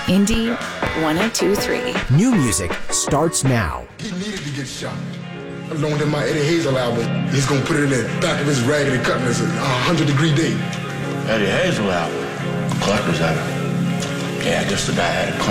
Indie 1023. New music starts now. He needed to get shot. I loaned him my Eddie Hazel album. He's gonna put it in the back of his Raggedy Cutlass, 100-degree day. Eddie Hazel album. Collector's item. Yeah, just the guy had a